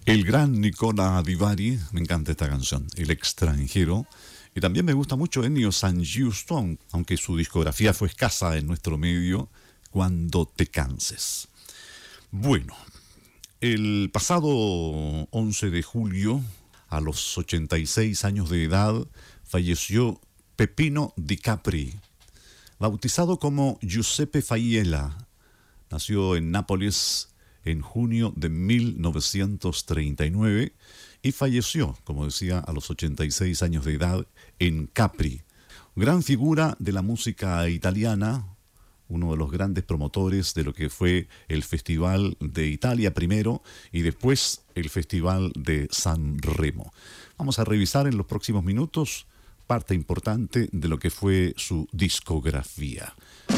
El gran Nicola Di Bari, me encanta esta canción, El extranjero. Y también me gusta mucho Ennio San Giusto, aunque su discografía fue escasa en nuestro medio, Cuando te canses. Bueno, el pasado 11 de julio, a los 86 años de edad, falleció Peppino Di Capri, bautizado como Giuseppe Faiella. Nació en Nápoles en junio de 1939 y falleció, como decía, a los 86 años de edad en Capri. Gran figura de la música italiana, uno de los grandes promotores de lo que fue el Festival de Italia primero y después el Festival de San Remo. Vamos a revisar en los próximos minutos parte importante de lo que fue su discografía.